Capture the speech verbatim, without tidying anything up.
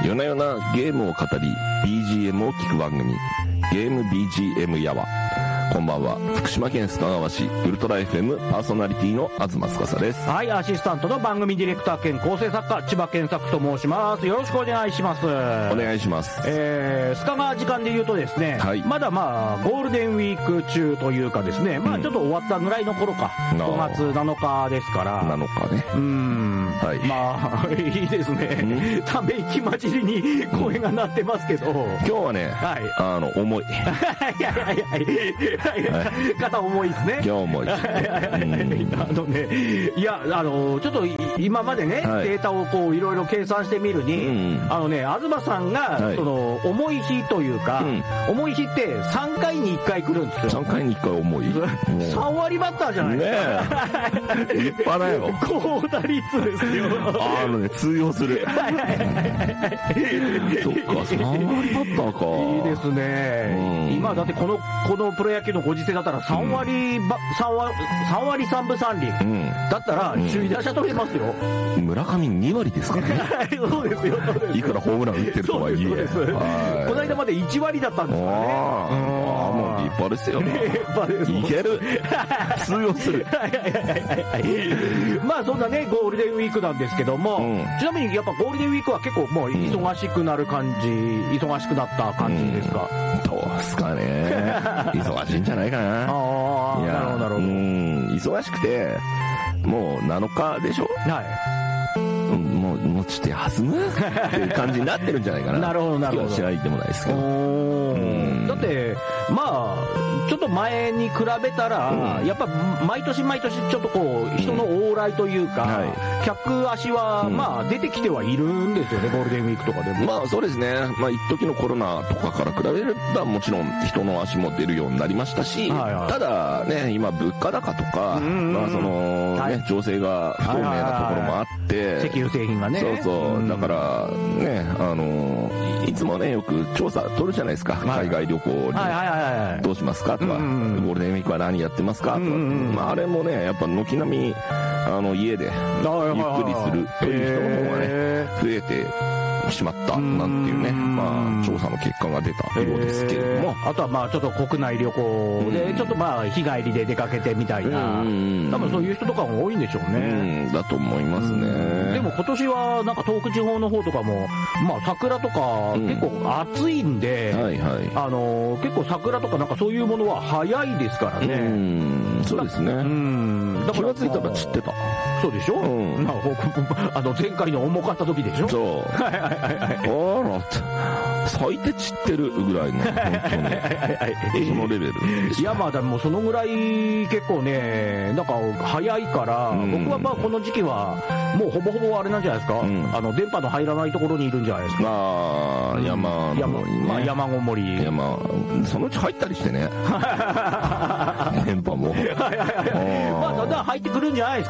夜な夜なゲームを語り ビージーエム を聴く番組、ゲーム ビージーエム やわ。こんばんは、福島県須賀川市ウルトラ エフエム パーソナリティの東司です。 はい、アシスタントの番組ディレクター兼構成作家千葉健作と申します。よろしくお願いします。お願いします。 えー、須賀川時間で言うとですね、はい、まだまあゴールデンウィーク中というかですね、まあちょっと終わったぐらいの頃か、うん、ごがつなのかですからなのかね、 うーん、はい、まあいいですね、うん、ため息混じりに声が鳴ってますけど、 今日はね、はい、あの重いいやいやいやいや、はい、肩重いですね。 今日重いです、ね、 うん、あのね、いや、あのちょっと今までね、はい、データをこういろいろ計算してみるに、うん、あのね、東さんが、はい、その重い日というか、うん、重い日ってさんかいにいっかい来るんですよ。 さんかいにいっかい重いさんわりバッターじゃないですか、 ね、立派だよ。 高打率ですよ。 あのね、通用するそっか、さんわりバッターか。 いいですね、うん、今だってこのこのプロ野球のご時世だったらさんわりば、うん、さんわりさんわりさんぶさんり、うん、だったら首位打者取れますよ、 うん、村上にわりですからねそうですよ、そうです、 いくらホームラン打ってるとはいえ、そうです、そうです、はい、 この間までいちわりだったんですからね。ああ、もう立派ですよ。立派です。いける通用するまあそんなねゴールデンウィークなんですけども、うん、ちなみにやっぱゴールデンウィークは結構もう忙しくなる感じ、うん、忙しくなった感じですか？ どうすかね忙しいんじゃないかな。 ああ、なるほどなるほど。うん、 忙しくてもうなのかでしょ。 はい、 もうもうちょっと休むっていう感じになってるんじゃないかな。 なるほどなるほど。 しないでもないですけど。 うん、だってまあちょっと前に比べたら、うん、やっぱ毎年毎年ちょっとこう人の往来というか、うん、はい、客足は、うん、まあ出てきてはいるんですよね、ゴールデンウィークとかでも。 まあそうですね、まあ一時のコロナとかから比べればもちろん人の足も出るようになりましたし、はいはい、ただね今物価高とか、まあその、はい、ね、情勢が不透明なところもあって、はいはいはい、 石油製品がね、 そうそう、うん、だからね、あのいつもねよく調査取るじゃないですか、はい、海外旅行に、はいはいはいはい、どうしますかとか、うんうん、ゴールデンウィークは何やってますかとか、うんうん、まあ、あれもねやっぱ軒並みあの家でゆっくりするという人の方がね増えてしまったなんていうね、まあ調査の結果が出たようですけれども、 あとはまあちょっと国内旅行でちょっとまあ日帰りで出かけてみたいな、多分そういう人とかも多いんでしょうね。 うん、だと思いますね。 でも今年はなんか東北地方の方とかもまあ桜とか結構暑いんで、うん、はいはい、あの結構桜とかなんかそういうものは早いですからね。 うん、そうですね。うん、だから気がついたら散ってた。 そうでしょ。うん、あの前回の重かった時でしょ。 そう。はいはいはいはい、あら咲いて散ってるぐらいの本当にそのレベルでした。 いやまあでもそのぐらい結構ねなんか早いから、うん、僕はまあこの時期はもうほぼほぼあれなんじゃないですか、うん、あの電波の入らないところにいるんじゃないですか。 ああ、うん、山の森ね、 まあ、山ごもり、 山そのうち入ったりしてね電波もはいはいはい、まあだんだん入ってくるんじゃないですか